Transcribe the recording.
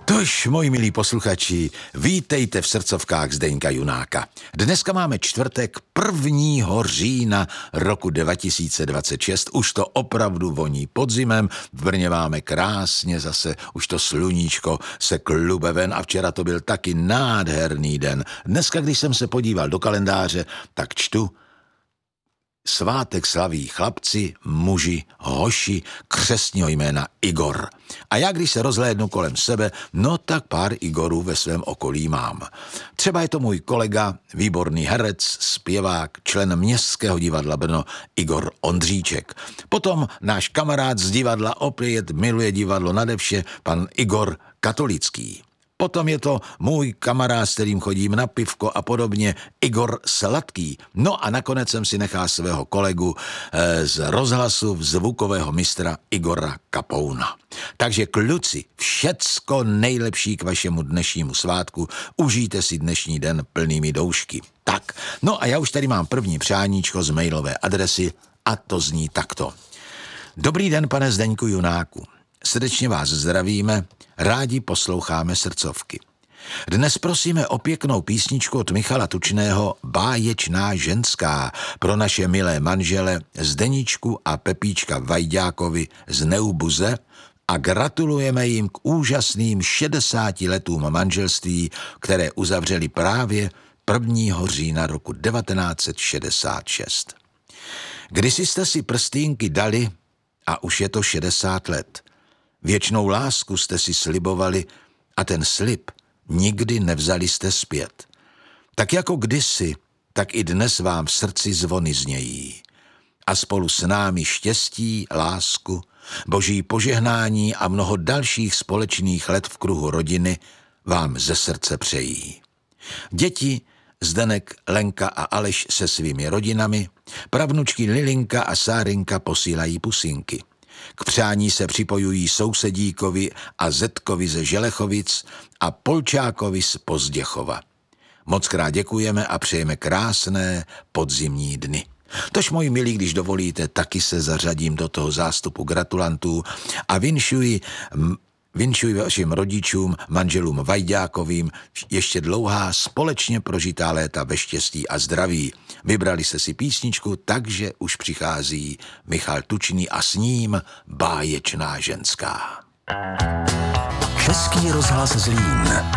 Tož, moji milí posluchači, vítejte v srdcovkách Zdeňka Junáka. Dneska máme čtvrtek 1. října roku 2026. Už to opravdu voní podzimem. V Brně máme krásně zase, už to sluníčko se klube ven a včera to byl taky nádherný den. Dneska, když jsem se podíval do kalendáře, tak čtu: svátek slaví chlapci, muži, hoši, křestního jména Igor. A já, když se rozhlédnu kolem sebe, no tak pár Igorů ve svém okolí mám. Třeba je to můj kolega, výborný herec, zpěvák, člen Městského divadla Brno Igor Ondříček. Potom náš kamarád z divadla, opět miluje divadlo nadevše, pan Igor Katolický. Potom je to můj kamarád, s kterým chodím na pivko a podobně, Igor Sladký. No a nakonec jsem si nechal svého kolegu z rozhlasu zvukového mistra Igora Kapouna. Takže kluci, všecko nejlepší k vašemu dnešnímu svátku. Užijte si dnešní den plnými doušky. Tak, no a já už tady mám první přáníčko z mailové adresy a to zní takto. Dobrý den, pane Zdeňku Junáku. Srdečně vás zdravíme, rádi posloucháme srdcovky. Dnes prosíme o pěknou písničku od Michala Tučného Báječná ženská pro naše milé manžele Zdeničku a Pepíčka Vajďákovi z Neubuze a gratulujeme jim k úžasným 60 letům manželství, které uzavřeli právě 1. října roku 1966. Kdysi jste si prstýnky dali a už je to 60 let. Věčnou lásku jste si slibovali a ten slib nikdy nevzali jste zpět. Tak jako kdysi, tak i dnes vám v srdci zvony znějí. A spolu s námi štěstí, lásku, boží požehnání a mnoho dalších společných let v kruhu rodiny vám ze srdce přejí. Děti Zdenek, Lenka a Aleš se svými rodinami, pravnučky Lilinka a Sárinka posílají pusinky. K přání se připojují sousedíkovi a Zetkovi ze Želechovic a Polčákovi z Pozděchova. Mockrát děkujeme a přejeme krásné podzimní dny. Tož, moji milí, když dovolíte, taky se zařadím do toho zástupu gratulantů a vinšuji vašim rodičům, manželům Vajďákovým ještě dlouhá společně prožitá léta ve štěstí a zdraví. Vybrali jste si písničku, takže už přichází Michal Tučný a s ním Báječná ženská. Český rozhlas Zlín.